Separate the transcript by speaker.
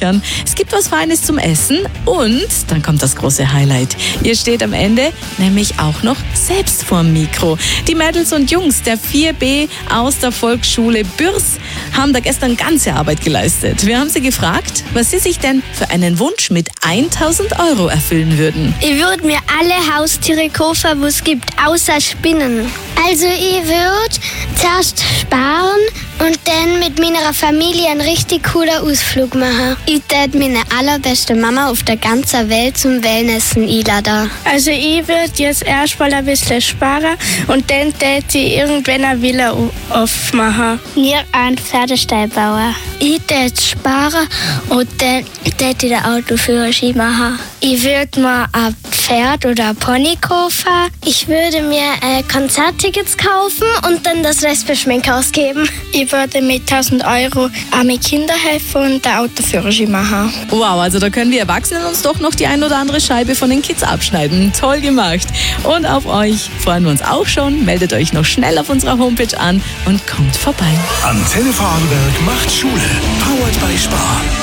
Speaker 1: bereichern. Es gibt was Feines zum Essen und dann kommt das große Highlight. Ihr steht am Ende nämlich auch noch selbst vorm Mikro. Die Mädels und Jungs der 4B aus der Volksschule Bürs haben da gestern ganze Arbeit geleistet. Wir haben sie gefragt, was sie sich denn für einen Wunsch mit 1000 € erfüllen würden.
Speaker 2: Ich würde mir alle Haustiere kaufen, die es gibt, außer Spinnen. Also ich würde zuerst sparen und dann mit meiner Familie einen richtig coolen Ausflug machen. Ich würde meine allerbeste Mama auf der ganzen Welt zum Wellnessen einladen.
Speaker 3: Also ich würde jetzt erstmal ein bisschen sparen und dann würde ich irgendwann eine Villa aufmachen.
Speaker 2: Mir einen Pferdestall bauen. Ich würde sparen und dann würde ich den Autoführerschein machen. Ich würde mir ein Pferd oder ein Pony kaufen. Ich würde mir Konzerttickets kaufen und dann das Rest für Schminke ausgeben.
Speaker 3: Ich würde mit 1000 € an meine Kinder helfen und den Autoführerschein machen.
Speaker 1: Wow, also da können wir Erwachsenen uns doch noch die ein oder andere Scheibe von den Kids abschneiden. Toll gemacht. Und auf euch freuen wir uns auch schon. Meldet euch noch schnell auf unserer Homepage an und kommt vorbei.
Speaker 4: Antenne Vorarlberg macht Schule. Powered by Spar.